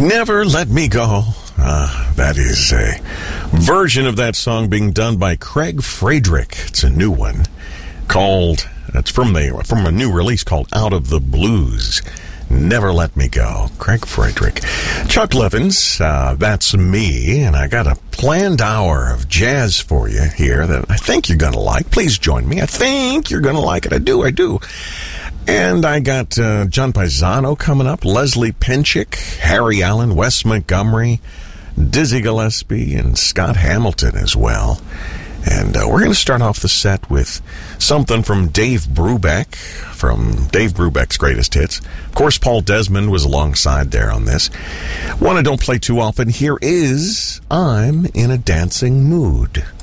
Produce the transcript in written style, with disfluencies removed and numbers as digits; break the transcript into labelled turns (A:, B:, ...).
A: Never Let Me Go. That is a version of that song being done by Craig Frederick. It's a new one called, it's from a new release called Out of the Blues. Never Let Me Go. Craig Frederick. Chuck Levins, that's me, and I got a planned hour of jazz for you here that I think you're going to like. Please join me. I think you're going to like it. I do. And I got John Paisano coming up, Leslie Pinchick, Harry Allen, Wes Montgomery, Dizzy Gillespie, and Scott Hamilton as well. And we're going to start off the set with something from Dave Brubeck, from Dave Brubeck's Greatest Hits. Of course, Paul Desmond was alongside there on this. One I don't play too often. Here is I'm in a Dancing Mood.